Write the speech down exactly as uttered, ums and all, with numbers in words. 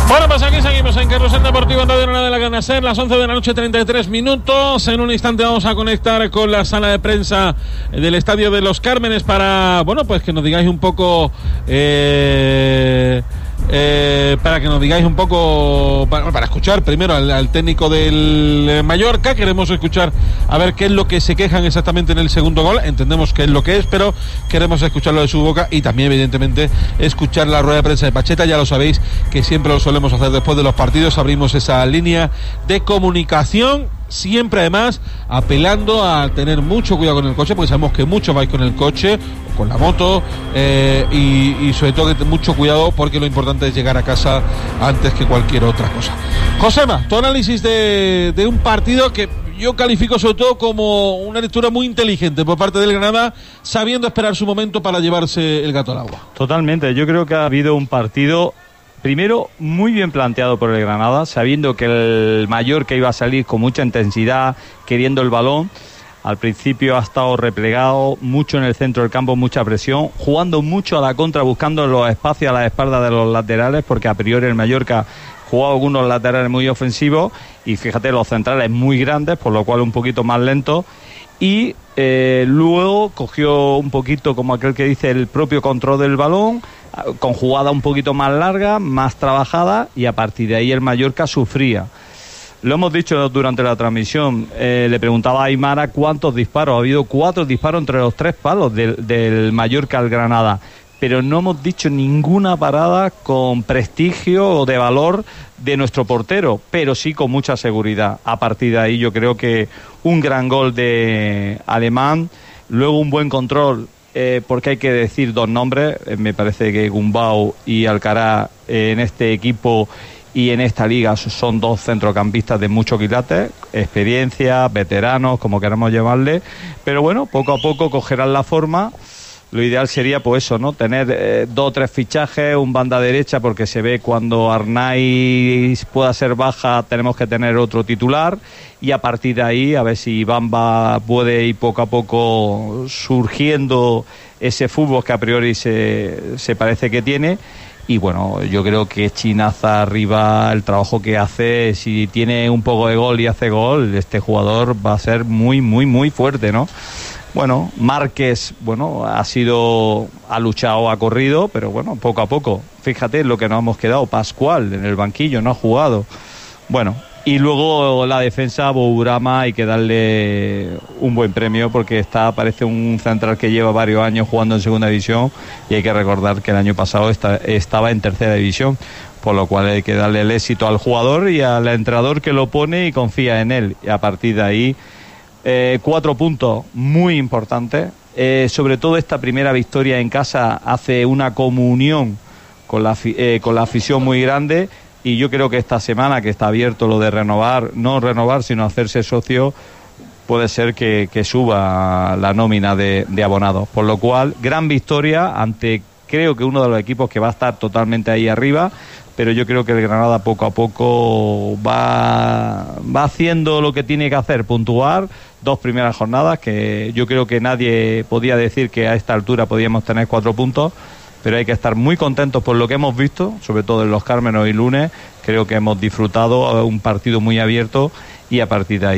Bueno, pues aquí seguimos en Carrusel Deportivo en Radio Granada de la Cadena SER, las once de la noche, treinta y tres minutos. En un instante vamos a conectar con la sala de prensa del Estadio de los Cármenes para, bueno, pues que nos digáis un poco... Eh... Eh, para que nos digáis un poco, para, para escuchar primero al, al técnico del Mallorca. Queremos escuchar a ver qué es lo que se quejan exactamente en el segundo gol. Entendemos qué es lo que es, pero queremos escucharlo de su boca y también evidentemente escuchar la rueda de prensa de Pacheta. Ya lo sabéis que siempre lo solemos hacer después de los partidos, abrimos esa línea de comunicación, siempre además apelando a tener mucho cuidado con el coche, porque sabemos que muchos vais con el coche o con la moto, eh, y, y sobre todo que mucho cuidado, porque lo importante es llegar a casa antes que cualquier otra cosa. Josema, tu análisis de, de un partido que yo califico sobre todo como una lectura muy inteligente por parte del Granada, sabiendo esperar su momento para llevarse el gato al agua. Totalmente, yo creo que ha habido un partido... Primero, muy bien planteado por el Granada, sabiendo que el Mallorca iba a salir con mucha intensidad, queriendo el balón. Al principio ha estado replegado, mucho en el centro del campo, mucha presión, jugando mucho a la contra, buscando los espacios a la espalda de los laterales, porque a priori el Mallorca jugaba algunos laterales muy ofensivos y fíjate, los centrales muy grandes, por lo cual un poquito más lentos. Y eh, luego cogió un poquito, como aquel que dice, el propio control del balón, con jugada un poquito más larga, más trabajada, y a partir de ahí el Mallorca sufría. Lo hemos dicho durante la transmisión, eh, le preguntaba a Aymara cuántos disparos, ha habido cuatro disparos entre los tres palos del, del Mallorca al Granada, pero no hemos dicho ninguna parada con prestigio o de valor de nuestro portero, pero sí con mucha seguridad. A partir de ahí yo creo que un gran gol de Alemán, luego un buen control, eh, porque hay que decir dos nombres, eh, me parece que Gumbau y Alcaraz eh, en este equipo y en esta liga son dos centrocampistas de mucho quilate, experiencia, veteranos, como queramos llamarle, pero bueno, poco a poco cogerán la forma. Lo ideal sería, pues eso, ¿no? Tener eh, dos o tres fichajes, un banda derecha, porque se ve cuando Arnaiz pueda ser baja, tenemos que tener otro titular, y a partir de ahí, a ver si Bamba puede ir poco a poco surgiendo ese fútbol que a priori se, se parece que tiene. Y bueno, yo creo que Chinaza arriba, el trabajo que hace, si tiene un poco de gol y hace gol, este jugador va a ser muy, muy, muy fuerte, ¿no? Bueno, Márquez, bueno, ha sido, ha luchado, ha corrido, pero bueno, poco a poco. Fíjate lo que nos hemos quedado. Pascual en el banquillo, no ha jugado. Bueno, y luego la defensa, Bourama, hay que darle un buen premio porque está, parece un central que lleva varios años jugando en segunda división, y hay que recordar que el año pasado está, estaba en tercera división, por lo cual hay que darle el éxito al jugador y al entrenador que lo pone y confía en él. Y a partir de ahí, Eh, cuatro puntos muy importantes, eh, sobre todo esta primera victoria en casa hace una comunión con la, eh, con la afición muy grande, y yo creo que esta semana que está abierto lo de renovar, no renovar sino hacerse socio, puede ser que, que suba la nómina de, de abonados, por lo cual gran victoria ante, creo que uno de los equipos que va a estar totalmente ahí arriba, pero yo creo que el Granada poco a poco va, va haciendo lo que tiene que hacer, puntuar dos primeras jornadas, que yo creo que nadie podía decir que a esta altura podíamos tener cuatro puntos, pero hay que estar muy contentos por lo que hemos visto, sobre todo en los Cármenes y lunes. Creo que hemos disfrutado un partido muy abierto, y a partir de ahí